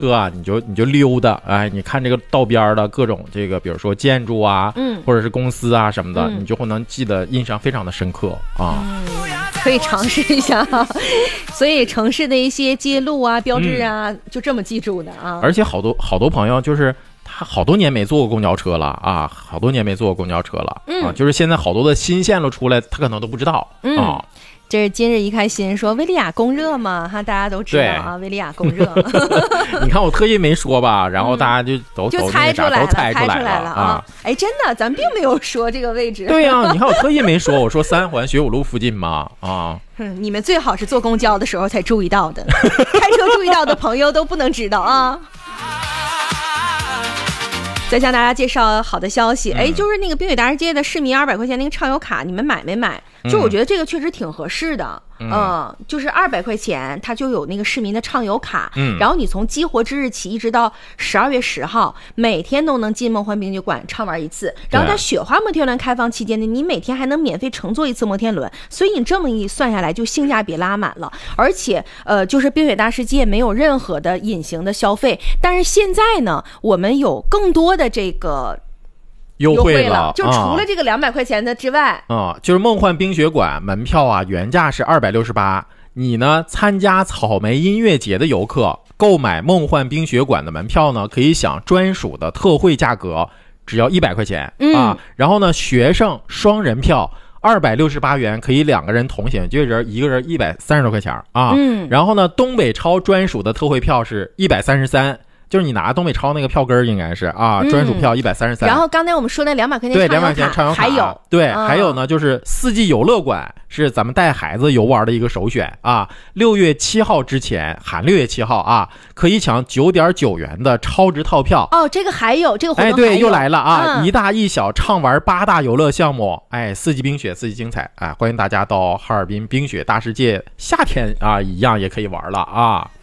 车啊，你就溜达，哎，你看这个道边的各种这个，比如说建筑啊，或者是公司啊什么的，你就会能记得印象非常的深刻啊。 可以尝试一下，所以城市的一些街路啊、标志啊，就这么记住的啊。 而且好多朋友就是他好多年没坐过公交车了啊，好多年没坐过公交车了啊，就是现在好多的新线路出来，他可能都不知道啊。 这是今日一开心说威利亚供热嘛，哈，大家都知道啊，威利亚供热。 你看我特意没说吧，然后大家就都猜出来了啊！ 哎，真的，咱并没有说这个位置。 对呀，你看我特意没说，我说3环学武路附近嘛啊。 你们最好是坐公交的时候才注意到的，开车注意到的朋友都不能知道啊。再向大家介绍好的消息，哎，就是那个滨水大世界的市民200块钱那个畅游卡，你们买没买？就我觉得这个确实挺合适的，就是200块钱，它就有那个市民的畅游卡，然后你从激活之日起一直到12月10号，每天都能进梦幻冰雪馆畅玩一次。然后它雪花摩天轮开放期间呢，你每天还能免费乘坐一次摩天轮，所以你这么一算下来，就性价比拉满了。而且就是滨水大世界没有任何的隐形的消费，但是现在呢，我们有更多的这个优惠了，就除了这个200块钱的之外， 就是梦幻冰雪馆门票啊，原价是268，你呢参加草莓音乐节的游客购买梦幻冰雪馆的门票呢，可以享专属的特惠价格，只要100块钱啊。然后呢，学生双人票268元可以2个人同行，一个人130多块钱啊。然后呢，东北超专属的特惠票是133。就是你拿东北超那个票根应该是啊，专属票133。然后刚才我们说的200块钱对200块钱畅游卡，还有呢，就是四季游乐馆是咱们带孩子游玩的一个首选啊。6月7号之前，含6月7号啊，可以抢9.9元的超值套票。 哦，这个还有这个活动， 对，又来了啊！一大一小畅玩8大游乐项目，四季冰雪，四季精彩，欢迎大家到哈尔滨冰雪大世界，夏天啊一样也可以玩了啊。